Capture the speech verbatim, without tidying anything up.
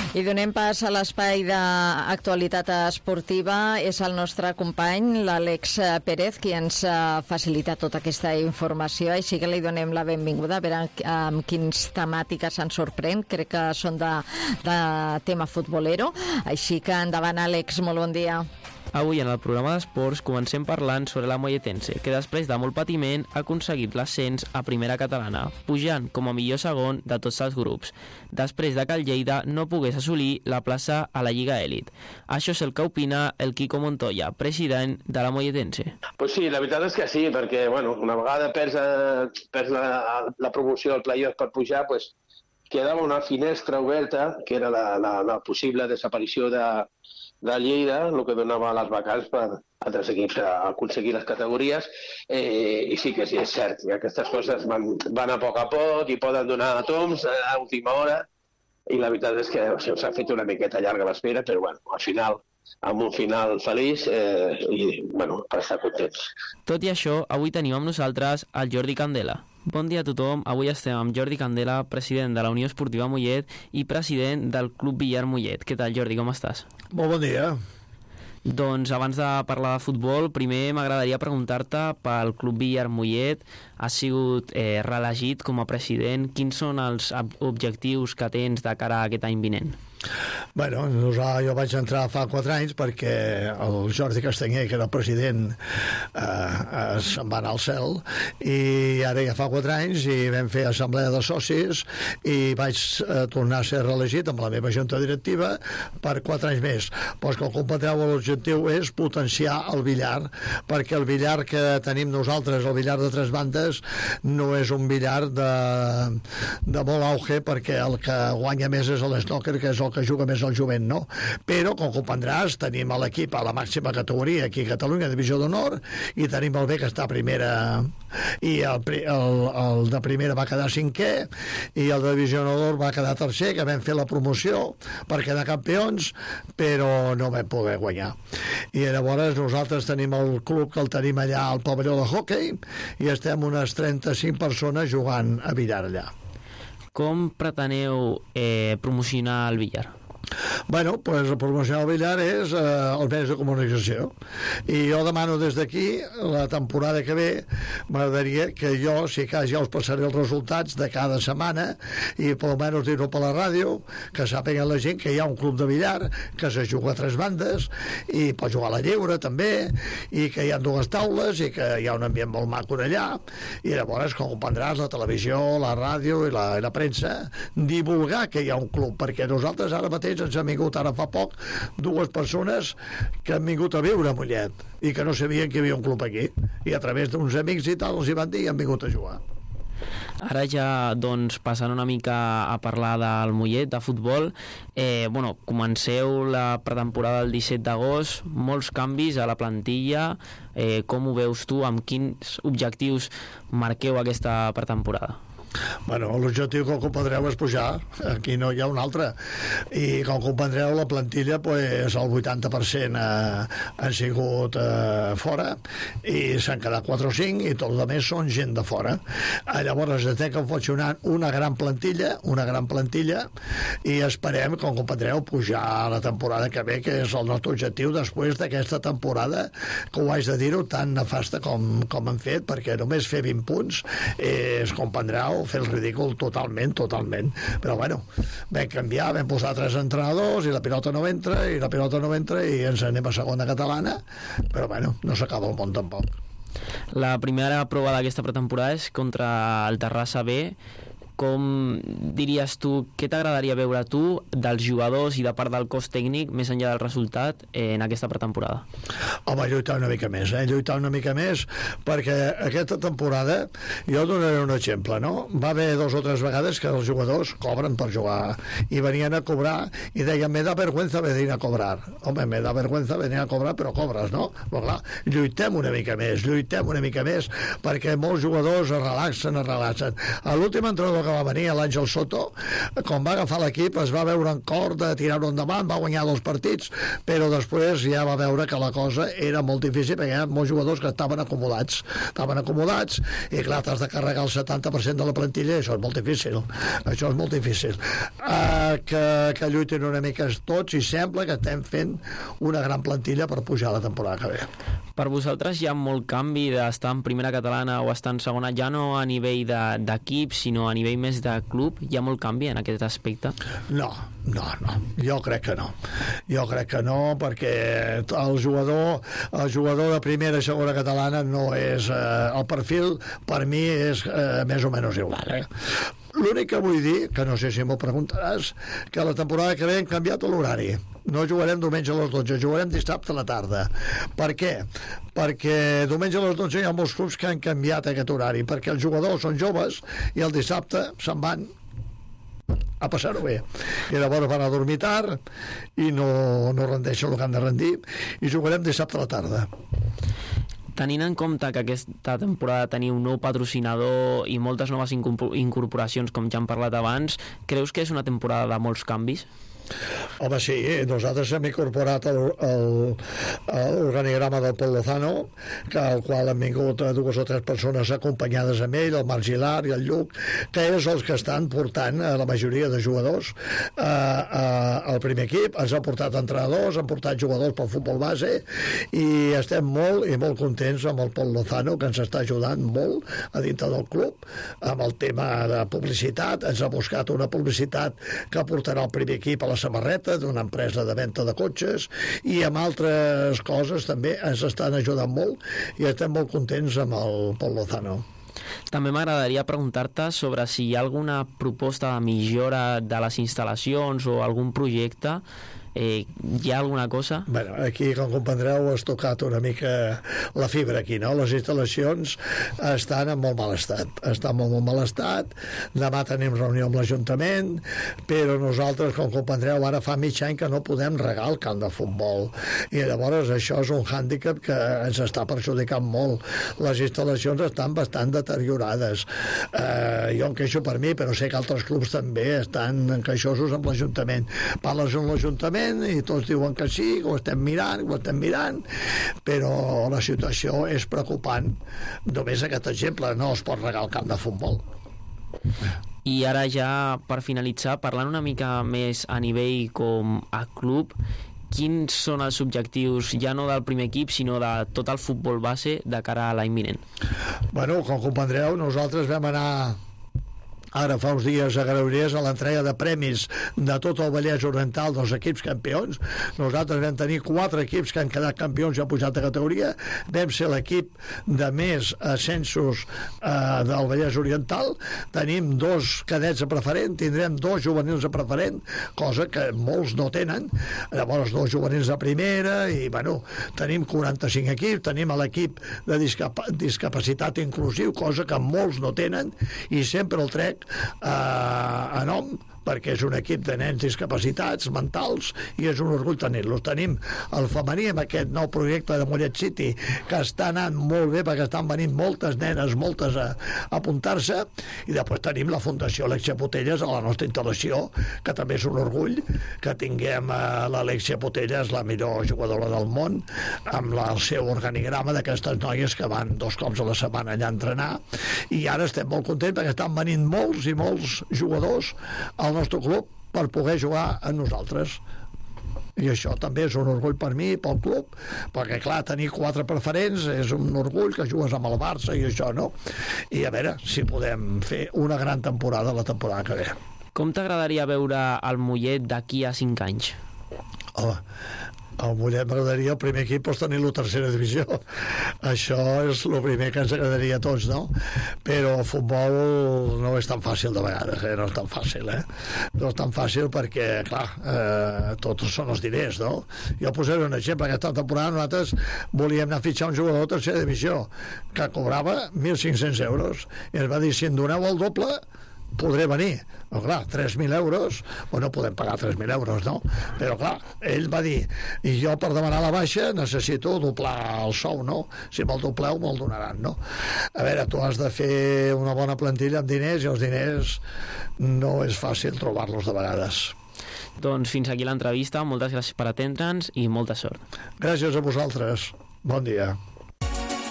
I donem pas a l'espai d'actualitat esportiva. És el nostre company, l'Àlex Pérez, qui ens facilita tota aquesta informació, així que li donem la benvinguda, a veure amb quins temàtiques ens sorprèn. Crec que són de, de tema futbolero, així que endavant, Àlex, molt bon dia. Avui en el programa d'esports comencem parlant sobre la Molletense, que després de molt patiment ha aconseguit l'ascens a primera catalana, pujant com a millor segon de tots els grups, després de que el Lleida no pogués assolir la plaça a la Lliga Elit. Això és el que opina el Quico Montoya, president de la Molletense. Pues sí, la veritat és que sí, perquè bueno, una vegada perds, perds la, la promoció al playoff per pujar, pues, quedava una finestra oberta, que era la, la, la possible desaparició de de Lleida, el que donava les vacants per altres equips a aconseguir les categories, eh, i sí que sí, és cert, que aquestes coses van, van a poc a poc i poden donar toms a última hora, i la veritat és que o sigui, s'ha fet una miqueta llarga l'espera, però bueno, al final, amb un final feliç eh, i bueno, per estar contents. Tot i això, avui tenim amb nosaltres el Jordi Candela. Bon dia a tothom, avui estem amb Jordi Candela, president de la Unió Esportiva Mollet i president del Club Villar Mollet. Què tal, Jordi, com estàs? Molt bon dia. Doncs abans de parlar de futbol, primer m'agradaria preguntar-te pel Club Villar Mollet. Has sigut eh, reelegit com a president. Quins són els objectius que tens de cara a aquest any vinent? Bueno, jo vaig entrar fa quatre anys perquè el Jordi Castanyer, que era el president, eh, se'n va anar al cel, i ara ja fa quatre anys i vam fer assemblea de socis i vaig eh, tornar a ser reelegit amb la meva junta directiva per quatre anys més. Però com comprendreu, l'objectiu és potenciar el billar, perquè el billar que tenim nosaltres, el billar de tres bandes, no és un billar de, de molt auge, perquè el que guanya més és l'snooker, que és el que juga més el jovent, no? Però, com comprendràs, tenim l'equip a la màxima categoria aquí a Catalunya, divisió d'honor, i tenim el B, que està a primera, i el, el, el de primera va quedar cinquè, i el de divisió d'honor va quedar tercer, que vam fer la promoció per quedar campions, però no vam poder guanyar. I llavors nosaltres tenim el club, que el tenim allà al pavelló de hoquei, i estem unes trenta-cinc persones jugant a billar allà. Com preteneu eh, promocionar el billar? Bueno, pues promocionar el billar és eh, els mitjans de comunicació, i jo demano des d'aquí, la temporada que ve m'agradaria que jo, si cas, ja us passaré els resultats de cada setmana, i per almenys dir-ho per la ràdio, que sàpiguen la gent que hi ha un club de billar, que se juga a tres bandes, i pot jugar a la lleure també, i que hi ha dues taules, i que hi ha un ambient molt maco allà, i llavors, com comprendràs, la televisió, la ràdio i la, i la premsa, divulgar que hi ha un club, perquè nosaltres ara mateix ens han vingut ara fa poc dues persones que han vingut a viure a Mollet i que no sabien que hi havia un club aquí, i a través d'uns amics i tal els hi van dir i han vingut a jugar. Ara ja, doncs, passant una mica a parlar del Mollet, de futbol, eh, bueno, comenceu la pretemporada el disset d'agost, molts canvis a la plantilla, eh, com ho veus tu, amb quins objectius marqueu aquesta pretemporada? Bueno, l'objectiu, com comprendreu, és pujar. Aquí no hi ha un altre, i com comprendreu, la plantilla pues, el vuitanta per cent eh, han sigut eh, fora, i s'han quedat quatre o cinc, i tots els altres són gent de fora. Eh, llavors estem funcionant una gran plantilla una gran plantilla i esperem, com comprendreu, pujar a la temporada que ve, que és el nostre objectiu després d'aquesta temporada, que ho haig de dir-ho, tan nefasta com, com han fet, perquè només fer vint punts és, comprendreu, fer el ridícul totalment, totalment. Però bueno, vam canviar, vam posar tres entrenadors i la pilota no entra, i la pilota no entra i ens anem a segona catalana, però bueno, no s'acaba el món tampoc. La primera prova d'aquesta pretemporada és contra el Terrassa B. Com diries tu, què t'agradaria veure tu dels jugadors i de part del cos tècnic més enllà del resultat eh, en aquesta pretemporada? Home, lluitar una mica més, eh? lluitar una mica més, perquè aquesta temporada, jo donaré un exemple, no? Va haver dos o tres vegades que els jugadors cobren per jugar, i venien a cobrar i deien, me da vergüenza venir a cobrar. Home, me da vergüenza venir a cobrar, però cobres, no? Però clar, lluitem una mica més, lluitem una mica més, perquè molts jugadors es relaxen, es relaxen. A l'últim entrenador que va venir, l'Àngel Soto, quan va agafar l'equip es va veure en cor de tirar-ho endavant, va guanyar dos partits, però després ja va veure que la cosa era molt difícil perquè hi ha molts jugadors que estaven acomodats estaven acomodats i clar, t'has de carregar el setanta per cent de la plantilla i això és molt difícil això és molt difícil uh, que, que lluitin una mica tots i sembla que estem fent una gran plantilla per pujar la temporada que ve. Per vosaltres hi ha molt canvi d'estar en primera catalana o estar en segona, ja no a nivell d'equip, de, sinó a nivell més de club? Hi ha molt canvi en aquest aspecte? No, no, no. Jo crec que no. Jo crec que no, perquè el jugador, el jugador de primera i segona catalana no és... Eh, el perfil, per mi, és eh, més o menys igual. Eh? L'únic que vull dir, que no sé si m'ho preguntaràs, que la temporada que ve hem canviat l'horari. No jugarem diumenge a les dotze, jugarem dissabte a la tarda. Per què? Perquè diumenge a les dotze hi ha molts clubs que han canviat aquest horari, perquè els jugadors són joves i el dissabte se'n van a passar-ho bé. I llavors van a dormir tard i no, no rendeixen el que han de rendir i jugarem dissabte a la tarda. Tenint en compte que aquesta temporada teniu un nou patrocinador i moltes noves incorporacions, com ja hem parlat abans, creus que és una temporada de molts canvis? Home, sí, nosaltres hem incorporat l'organigrama del Pol Lozano, que al qual han vingut dues o tres persones acompanyades amb ell, el Marc Gilar i el Lluc, que és els que estan portant la majoria de jugadors eh, eh, al primer equip. Ens han portat entrenadors, han portat jugadors pel futbol base i estem molt i molt contents amb el Pol Lozano, que ens està ajudant molt a dintre del club amb el tema de publicitat. Ens ha buscat una publicitat que portarà el primer equip a la samarreta d'una empresa de venda de cotxes i amb altres coses també ens estan ajudant molt i estem molt contents amb el Pol Lozano. També m'agradaria preguntar-te sobre si hi ha alguna proposta de millora de les instal·lacions o algun projecte. Eh, hi ha alguna cosa? Bueno, aquí, com comprendreu, has tocat una mica la fibra aquí, no? Les instal·lacions estan en molt mal estat. Estan en molt, molt mal estat. Demà tenim reunió amb l'Ajuntament, però nosaltres, com comprendreu, ara fa mig any que no podem regar el camp de futbol. I llavors això és un hàndicap que ens està perjudicant molt. Les instal·lacions estan bastant deteriorades. Eh, jo em queixo per mi, però sé que altres clubs també estan queixosos amb l'Ajuntament. Parles amb l'Ajuntament i tots diuen que sí, que ho estem mirant, que ho estem mirant, però la situació és preocupant. Només aquest exemple, no es pot regar el camp de futbol. I ara ja, per finalitzar, parlant una mica més a nivell com a club, quins són els objectius, ja no del primer equip, sinó de tot el futbol base de cara a l'any vinent? Bueno, com comprendreu, nosaltres vam anar ara fa uns dies a Granollers a l'entrega de premis de tot el Vallès Oriental dels equips campions. Nosaltres vam tenir quatre equips que han quedat campions i han pujat de categoria. Vam ser l'equip de més ascensos eh, del Vallès Oriental. Tenim dos cadets a preferent, tindrem dos juvenils a preferent, cosa que molts no tenen. Llavors dos juvenils a primera i bueno, tenim quaranta-cinc equips, tenim l'equip de discap discapacitat inclusiu, cosa que molts no tenen i sempre el trec a, a nom perquè és un equip de nens discapacitats mentals i és un orgull tenir-los. Tenim el femení amb aquest nou projecte de Mollet City que està anant molt bé perquè estan venint moltes nenes, moltes a, a apuntar-se, i després tenim la Fundació Alexia Putelles a la nostra instal·lació, que també és un orgull que tinguem a l'Alexia Putelles, la millor jugadora del món, amb la, el seu organigrama d'aquestes noies que van dos cops a la setmana allà a entrenar, i ara estem molt contents perquè estan venint molts i molts jugadors al nostre club per poder jugar amb nosaltres. I això també és un orgull per mi, pel club, perquè clar, tenir quatre preferents és un orgull, que jugues amb el Barça i això, no? I a veure si podem fer una gran temporada la temporada que ve. Com t'agradaria veure el Mollet d'aquí a cinc anys? Home, al Mollet m'agradaria el primer equip pues, tenir la tercera divisió. Això és el primer que ens agradaria a tots, no? Però el futbol no és tan fàcil de vegades, eh? No és tan fàcil, eh? No és tan fàcil perquè, clar, eh, tots són els diners, no? Jo posaré un exemple. Aquesta temporada nosaltres volíem anar a fitxar un jugador de tercera divisió que cobrava mil cinc-cents euros i ens va dir, si en doneu el doble podré venir. Però clar, tres mil euros, o no podem pagar tres mil euros, no? Però clar, ell va dir, i jo per demanar la baixa necessito doblar el sou, no? Si me'l dobleu me'l donaran, no? A veure, tu has de fer una bona plantilla amb diners i els diners no és fàcil trobar-los de vegades. Doncs fins aquí l'entrevista, moltes gràcies per atendre'ns i molta sort. Gràcies a vosaltres, bon dia.